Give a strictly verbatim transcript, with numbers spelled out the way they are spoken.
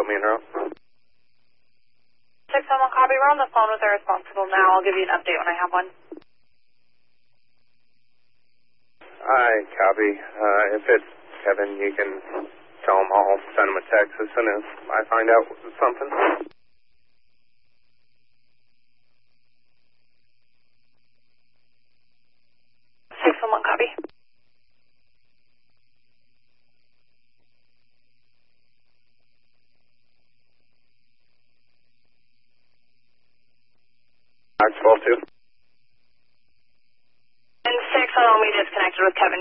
me in route. six one one, copy. We're on the phone with our responsible now. I'll give you an update when I have one. Hi, copy. Uh, if it's Kevin, you can tell him I'll send him a text as soon as I find out something. six one one, copy. Max twelve two. And six one one, we disconnected with Kevin.